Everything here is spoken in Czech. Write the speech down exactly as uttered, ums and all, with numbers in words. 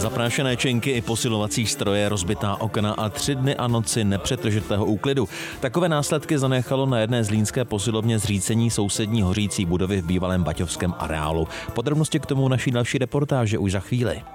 Zaprášené činky i posilovací stroje, rozbitá okna a tři dny a noci nepřetržitého úklidu. Takové následky zanechalo na jedné zlínské posilovně zřícení sousední hořící budovy v bývalém baťovském areálu. Podrobnosti k tomu naší další reportáže už za chvíli.